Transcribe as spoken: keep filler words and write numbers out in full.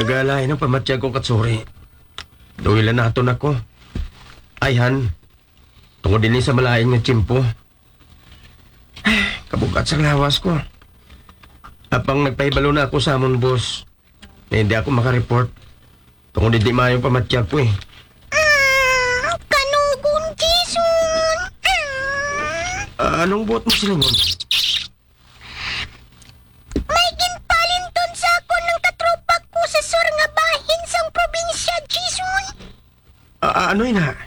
Nagalain ang pamatya ko katsuri. Duwilan naton ako. Ay, Han. Tungod din sa malayan nga tsimpo. Kabukat sa lawas ko. Apang nagpahibalo na ako sa amon, boss. Eh, hindi ako makareport. Tungod di mayong pamatya ko eh. Ah, kanugon, Jason. Ah, anong buot mo silingon? May ginpalinton sa ako ng katropa ko sa sur nga bahin sang probinsya, Jason. Ah, ano yun ha?